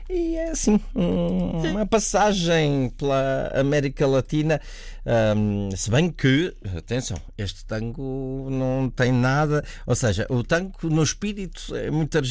E é assim, uma passagem pela América Latina, se bem que, atenção, este tango não tem nada, ou seja, o tango no espírito é muito